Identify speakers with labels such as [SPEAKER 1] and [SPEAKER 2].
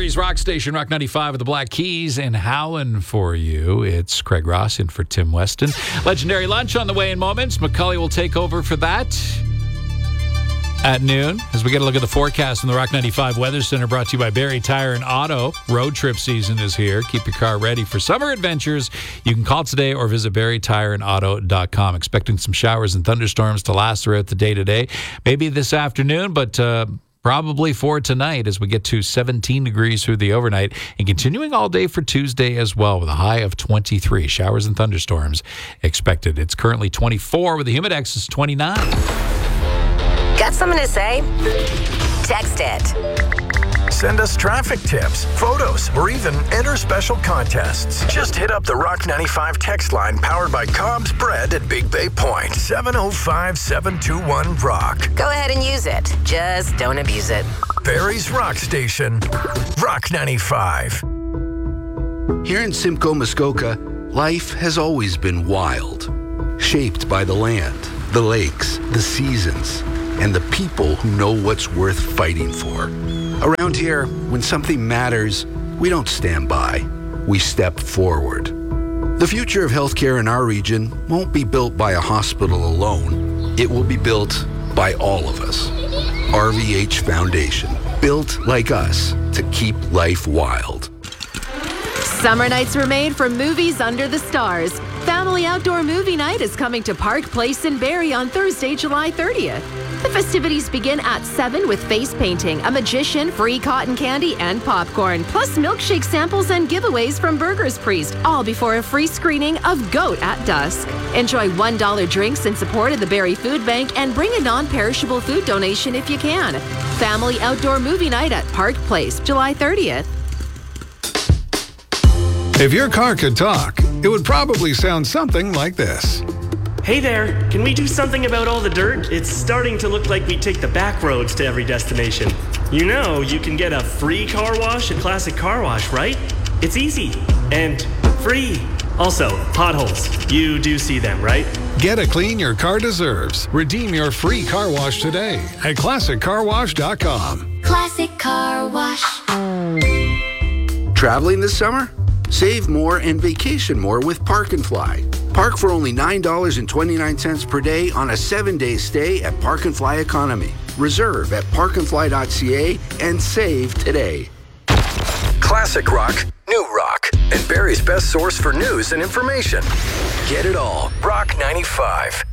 [SPEAKER 1] Barrie's Rock Station, Rock 95 with the Black Keys and Howlin' for you. It's Craig Ross in for Tim Weston. Legendary Lunch on the way in moments. McCully will take over for that at noon as we get a look at the forecast from the Rock 95 Weather Center, brought to you by Barrie Tire and Auto. Road trip season is here. Keep your car ready for summer adventures. You can call today or visit barrietireandauto.com. Expecting some showers and thunderstorms to last throughout the day today. Maybe this afternoon, but probably for tonight as we get to 17 degrees through the overnight and continuing all day for Tuesday as well with a high of 23. Showers and thunderstorms expected. It's currently 24 with the Humidex is 29.
[SPEAKER 2] Got something to say? Text it.
[SPEAKER 3] Send us traffic tips, photos, or even enter special contests. Just hit up the Rock 95 text line powered by Cobb's Bread at Big Bay Point. 705-721-ROCK.
[SPEAKER 2] Go ahead and use it. Just don't abuse it.
[SPEAKER 3] Barrie's Rock Station, Rock 95.
[SPEAKER 4] Here in Simcoe, Muskoka, life has always been wild. Shaped by the land, the lakes, the seasons, and the people who know what's worth fighting for. Around here, when something matters, we don't stand by. We step forward. The future of healthcare in our region won't be built by a hospital alone. It will be built by all of us. RVH Foundation, built like us to keep life wild.
[SPEAKER 5] Summer nights were made for movies under the stars. Family Outdoor Movie Night is coming to Park Place in Barrie on Thursday, July 30th. The festivities begin at 7 with face painting, a magician, free cotton candy, and popcorn, plus milkshake samples and giveaways from Burger's Priest, all before a free screening of Goat at dusk. Enjoy $1 drinks in support of the Barrie Food Bank and bring a non-perishable food donation if you can. Family Outdoor Movie Night at Park Place, July 30th.
[SPEAKER 6] If your car could talk, it would probably sound something like this.
[SPEAKER 7] Hey there, can we do something about all the dirt? It's starting to look like we take the back roads to every destination. You know, you can get a free car wash at Classic Car Wash, right? It's easy and free. Also, potholes. You do see them, right?
[SPEAKER 6] Get a clean your car deserves. Redeem your free car wash today at ClassicCarWash.com.
[SPEAKER 8] Classic Car Wash.
[SPEAKER 4] Traveling this summer? Save more and vacation more with Park and Fly. Park for only $9.29 per day on a 7-day stay at Park and Fly Economy. Reserve at parkandfly.ca and save today.
[SPEAKER 3] Classic rock, new rock, and Barrie's best source for news and information. Get it all. Rock 95.